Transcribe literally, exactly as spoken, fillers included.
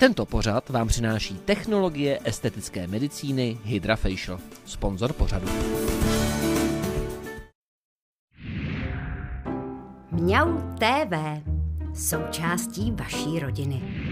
Tento pořad vám přináší technologie estetické medicíny HydraFacial, sponzor pořadu. Mňau té vé, součástí vaší rodiny.